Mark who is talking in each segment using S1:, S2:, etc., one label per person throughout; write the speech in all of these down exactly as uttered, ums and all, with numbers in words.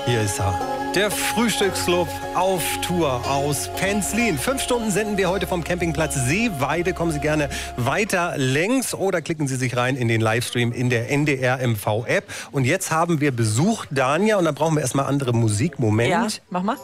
S1: Hier ist er. Der Frühstücksclub auf Tour aus Penzlin. Fünf Stunden senden wir heute vom Campingplatz Seeweide. Kommen Sie gerne weiter längs oder klicken Sie sich rein in den Livestream in der N D R M V-App. Und jetzt haben wir Besuch, Dania, und da brauchen wir erstmal andere Musik. Moment.
S2: Ja, mach mal.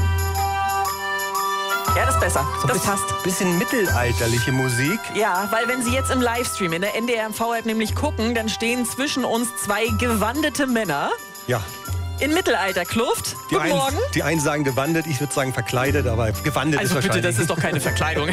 S2: Ja, das ist besser.
S1: So
S2: das
S1: bisschen,
S2: passt.
S1: Bisschen mittelalterliche Musik.
S2: Ja, weil wenn Sie jetzt im Livestream in der N D R M V-App nämlich gucken, dann stehen zwischen uns zwei gewandete Männer.
S1: Ja.
S2: In Mittelalterkluft.
S1: Die
S2: Guten
S1: einen,
S2: Morgen.
S1: Die einen sagen gewandet, ich würde sagen verkleidet, aber gewandet
S2: Also
S1: ist
S2: bitte,
S1: wahrscheinlich.
S2: das ist doch keine Verkleidung.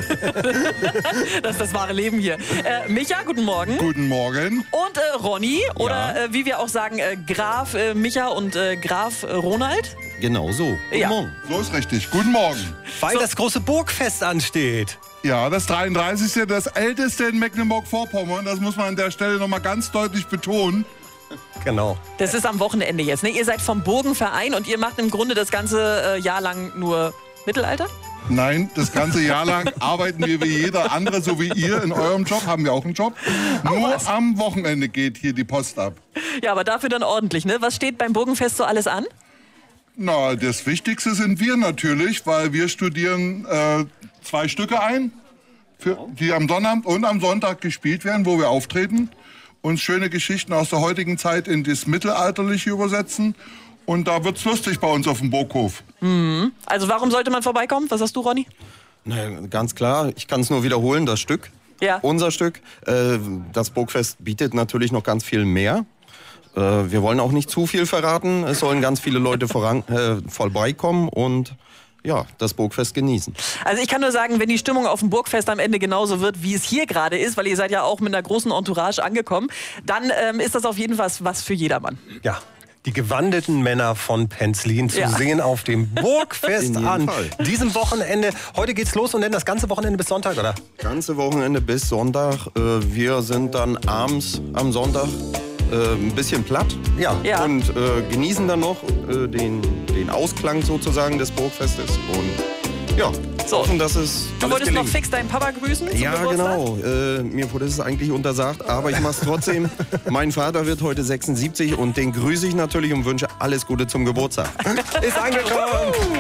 S2: Das ist das wahre Leben hier. Äh, Micha, guten Morgen.
S3: Guten Morgen.
S2: Und äh, Ronny, oder
S3: Ja.
S2: äh, wie wir auch sagen, äh, Graf äh, Micha und äh, Graf äh, Ronald.
S4: Genau so. Guten
S2: Ja.
S4: Morgen.
S3: So ist richtig. Guten Morgen.
S1: Weil
S2: So.
S1: das große Burgfest ansteht.
S3: Ja, das dreiunddreißigste, das älteste in Mecklenburg-Vorpommern. Das muss man an der Stelle noch mal ganz deutlich betonen.
S1: Genau.
S2: Das ist am Wochenende jetzt. Ne? Ihr seid vom Burgenverein und ihr macht im Grunde das ganze äh, Jahr lang nur Mittelalter?
S3: Nein, das ganze Jahr lang arbeiten wir wie jeder andere, so wie ihr in eurem Job, haben wir auch einen Job. Nur
S2: was.
S3: am Wochenende geht hier die Post ab.
S2: Ja, aber dafür dann ordentlich. Ne? Was steht beim Burgenfest so alles an?
S3: Na, das Wichtigste sind wir natürlich, weil wir studieren äh, zwei Stücke ein, für, die am Sonnabend und am Sonntag gespielt werden, wo wir auftreten. Uns schöne Geschichten aus der heutigen Zeit in das Mittelalterliche übersetzen. Und da wird's lustig bei uns auf dem Burghof.
S2: Also warum sollte man vorbeikommen? Was hast du, Ronny?
S4: Na, ganz klar, ich kann es nur wiederholen, das Stück,
S2: Ja.
S4: unser Stück. Äh, das Burgfest bietet natürlich noch ganz viel mehr. Äh, wir wollen auch nicht zu viel verraten. Es sollen ganz viele Leute voran, äh, vorbeikommen und ja, das Burgfest genießen.
S2: Also ich kann nur sagen, wenn die Stimmung auf dem Burgfest am Ende genauso wird, wie es hier gerade ist, weil ihr seid ja auch mit einer großen Entourage angekommen, dann ähm, ist das auf jeden Fall was für jedermann.
S1: Ja. Die gewandeten Männer von Penzlin zu
S2: Ja.
S1: sehen auf dem Burgfest
S4: In jedem
S1: an
S4: Fall.
S1: diesem Wochenende. Heute geht's los und dann das ganze Wochenende bis Sonntag, oder?
S4: Ganze Wochenende bis Sonntag. Äh, wir sind dann abends am Sonntag äh, ein bisschen platt.
S1: Ja.
S2: Ja.
S4: Und äh, genießen dann noch äh, den, den Ausklang sozusagen des Burgfestes. Und ja,
S2: So.
S4: hoffen, dass es
S2: Du
S4: alles
S2: wolltest noch
S4: gelingt.
S2: fix deinen Papa grüßen zum
S4: Ja,
S2: Geburtstag?
S4: genau. Äh, mir wurde es eigentlich untersagt, aber ich mache es trotzdem. Mein Vater wird heute sechsundsiebzig und den grüße ich natürlich und wünsche alles Gute zum Geburtstag.
S1: Ist angekommen.